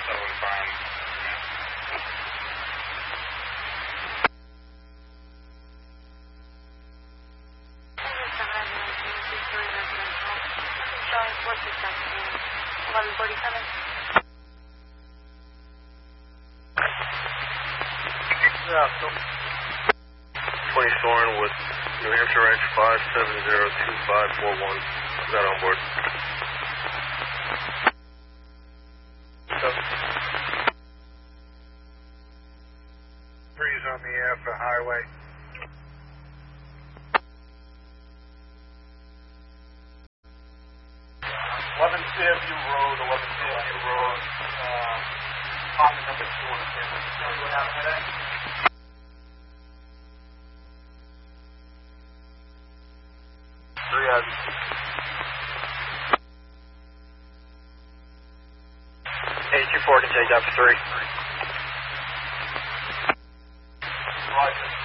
Yeah, so 20 Soren with New Hampshire Ranch 5702541. Got on board. Breeze on the air for highway. 11 Fairview Road, apartment number 2 on the San Francisco. What happened today? Hey, 2-4 can take that for 3. Roger.